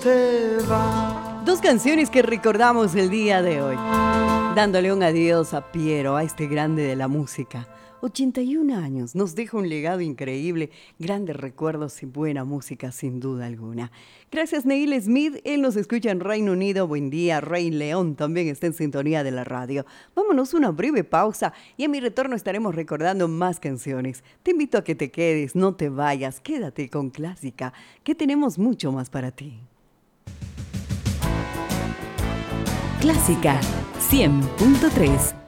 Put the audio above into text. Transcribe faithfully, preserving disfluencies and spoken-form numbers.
te va. Dos canciones que recordamos el día de hoy, dándole un adiós a Piero, a este grande de la música. ochenta y un años, nos deja un legado increíble, grandes recuerdos y buena música sin duda alguna. Gracias Neil Smith, él nos escucha en Reino Unido, buen día. Rey León también está en sintonía de la radio. Vámonos una breve pausa y en mi retorno estaremos recordando más canciones. Te invito a que te quedes, no te vayas, quédate con Clásica, que tenemos mucho más para ti. Clásica cien punto tres.